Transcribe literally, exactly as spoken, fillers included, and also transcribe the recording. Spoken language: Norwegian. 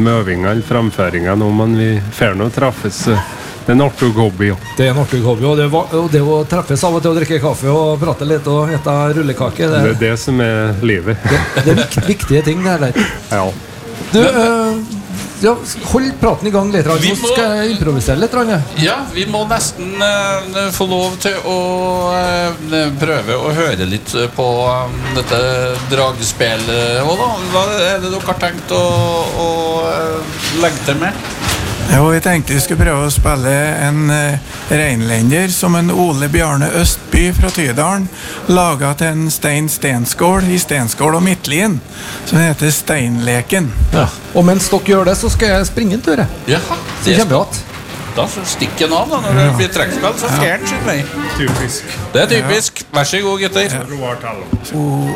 med øvinga eller framføringa nå, men vi får nå traffes. Det er en artig hobby. Ja. Det er en artig hobby, og det, og det å treffes av og til å drikke kaffe og prate litt og ete rullekake, det, det er det som er livet. Det, det er vik, viktige ting, det der. Ja. Du, øh, ja, hold praten i gang litt, så skal jeg improvisere litt. Rann. Ja, vi må nesten uh, få lov til å uh, prøve å høre litt på um, dette dragspillet. Hva, hva er det dere har tenkt å, å uh, legge til med? Jo, jeg tenkte vi skulle prøve å spille en uh, reinlender som en Ole Bjarne Østby fra Tydalen laget til en Stein Stenskål i Stenskål og Midtlien, som heter Steinleken. Ja. Og mens dere gjør det, så skal jeg springe en tur. Ja, det kommer at. Da stikker den av da, når det blir trekkspill, så skjer den sin vei. Typisk. Det er typisk. Vær så god, gutter. Ja.